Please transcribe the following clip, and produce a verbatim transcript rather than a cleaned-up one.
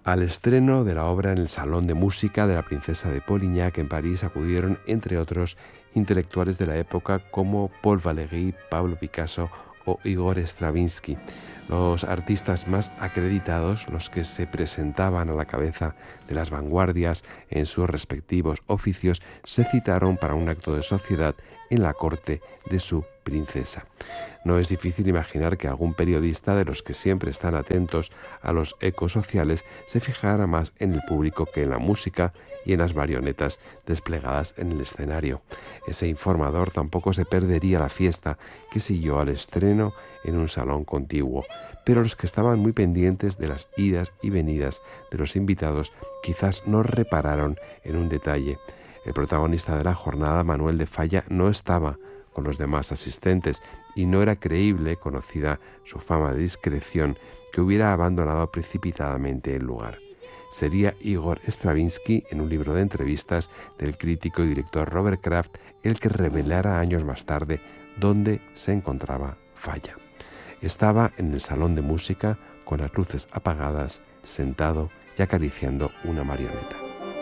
Al estreno de la obra en el Salón de Música de la Princesa de Polignac en París acudieron, entre otros, intelectuales de la época como Paul Valéry, Pablo Picasso o Igor Stravinsky. Los artistas más acreditados, los que se presentaban a la cabeza de las vanguardias en sus respectivos oficios, se citaron para un acto de sociedad en la corte de su princesa. No es difícil imaginar que algún periodista de los que siempre están atentos a los ecos sociales se fijara más en el público que en la música y en las marionetas desplegadas en el escenario. Ese informador tampoco se perdería la fiesta que siguió al estreno en un salón contiguo, pero los que estaban muy pendientes de las idas y venidas de los invitados quizás no repararon en un detalle. El protagonista de la jornada, Manuel de Falla, no estaba con los demás asistentes y no era creíble, conocida su fama de discreción, que hubiera abandonado precipitadamente el lugar. Sería Igor Stravinsky, en un libro de entrevistas del crítico y director Robert Kraft, el que revelara años más tarde dónde se encontraba Falla. Estaba en el salón de música con las luces apagadas, sentado y acariciando una marioneta.